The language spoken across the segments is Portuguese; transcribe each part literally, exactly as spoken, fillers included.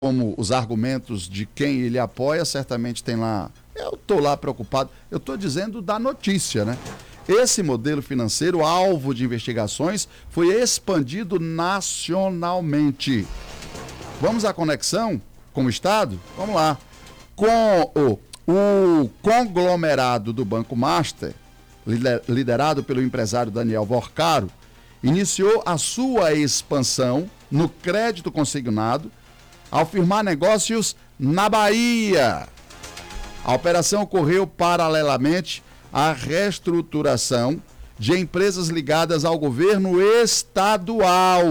como os argumentos de quem ele apoia, certamente tem lá, eu estou lá preocupado, eu estou dizendo da notícia, né? Esse modelo financeiro, alvo de investigações, foi expandido nacionalmente. Vamos à conexão com o Estado? Vamos lá. Com o, o conglomerado do Banco Master, liderado pelo empresário Daniel Vorcaro, iniciou a sua expansão no crédito consignado ao firmar negócios na Bahia. A operação ocorreu paralelamente à reestruturação de empresas ligadas ao governo estadual,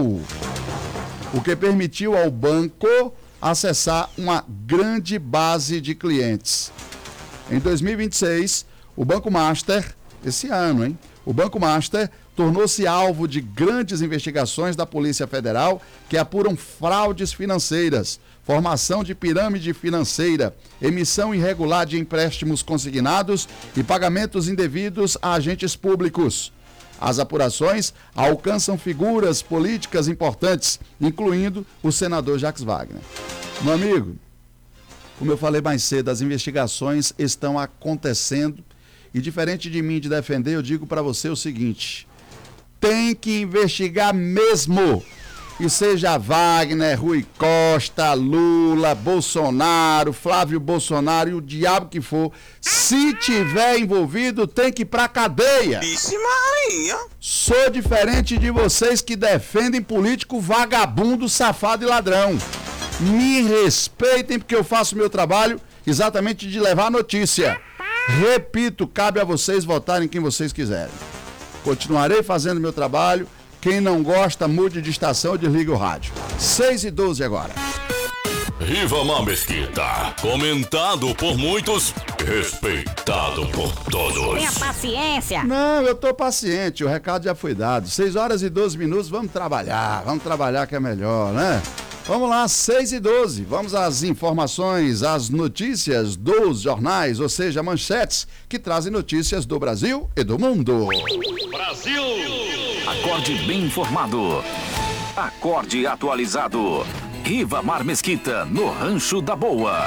o que permitiu ao banco acessar uma grande base de clientes. Em dois mil e vinte e seis, o Banco Master, esse ano, hein? O Banco Master tornou-se alvo de grandes investigações da Polícia Federal que apuram fraudes financeiras, formação de pirâmide financeira, emissão irregular de empréstimos consignados e pagamentos indevidos a agentes públicos. As apurações alcançam figuras políticas importantes, incluindo o senador Jacques Wagner. Meu amigo, como eu falei mais cedo, as investigações estão acontecendo e, diferente de mim de defender, eu digo para você o seguinte: tem que investigar mesmo. E seja Wagner, Rui Costa, Lula, Bolsonaro, Flávio Bolsonaro e o diabo que for, se tiver envolvido, tem que ir pra cadeia. Vixe Maria! Sou diferente de vocês que defendem político vagabundo, safado e ladrão. Me respeitem, porque eu faço meu trabalho exatamente de levar a notícia. Repito, cabe a vocês votarem quem vocês quiserem. Continuarei fazendo meu trabalho. Quem não gosta, mude de estação e desligue o rádio. seis e doze agora. Rivamar Mesquita, comentado por muitos, respeitado por todos. Tenha paciência. Não, eu tô paciente, o recado já foi dado. seis horas e doze minutos, vamos trabalhar, vamos trabalhar que é melhor, né? Vamos lá, seis e doze, vamos às informações, às notícias dos jornais, ou seja, manchetes que trazem notícias do Brasil e do mundo. Brasil! Acorde bem informado. Acorde atualizado. Rivamar Mesquita, no Rancho da Boa.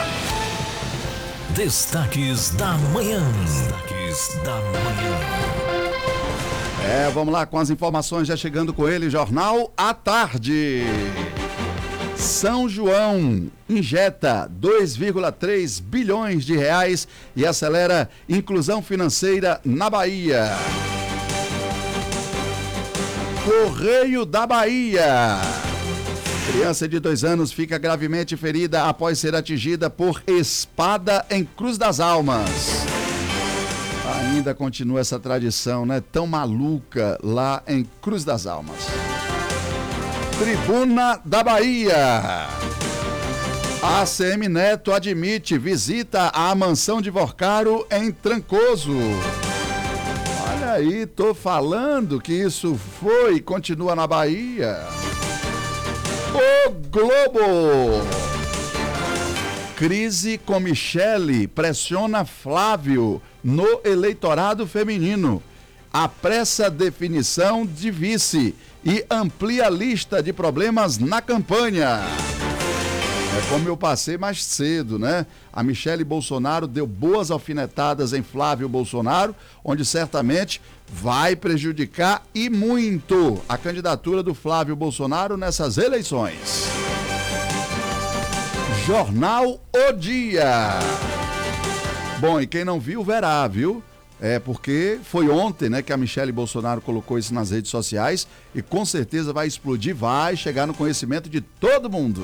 Destaques da manhã. Destaques da manhã. É, vamos lá com as informações, já chegando com ele, Jornal à Tarde. São João injeta dois vírgula três bilhões de reais e acelera inclusão financeira na Bahia. Correio da Bahia. Criança de dois anos fica gravemente ferida após ser atingida por espada em Cruz das Almas. Ainda continua essa tradição, né? Tão maluca lá em Cruz das Almas. Tribuna da Bahia. A C M Neto admite visita à mansão de Vorcaro em Trancoso. Olha aí, tô falando que isso foi e continua na Bahia. O Globo. Crise com Michele pressiona Flávio no eleitorado feminino. Apressa definição de vice e amplia a lista de problemas na campanha. É como eu passei mais cedo, né? A Michele Bolsonaro deu boas alfinetadas em Flávio Bolsonaro, onde certamente vai prejudicar e muito a candidatura do Flávio Bolsonaro nessas eleições. Jornal O Dia. Bom, e quem não viu, verá, viu? É porque foi ontem, né, que a Michele Bolsonaro colocou isso nas redes sociais e com certeza vai explodir, vai chegar no conhecimento de todo mundo.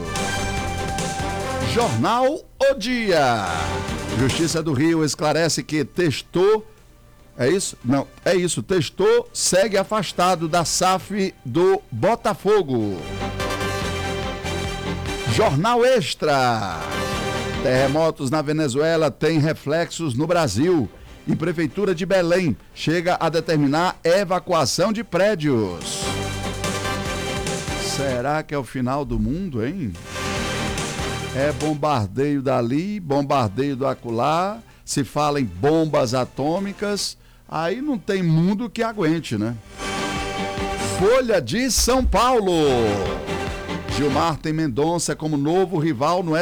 Jornal O Dia. Justiça do Rio esclarece que testou, é isso? Não, é isso, testou, segue afastado da S A F do Botafogo. Jornal Extra. Terremotos na Venezuela têm reflexos no Brasil. E Prefeitura de Belém chega a determinar evacuação de prédios. Será que é o final do mundo, hein? É bombardeio dali, bombardeio do acolá, se fala em bombas atômicas, aí não tem mundo que aguente, né? Folha de São Paulo. Gilmar tem Mendonça como novo rival no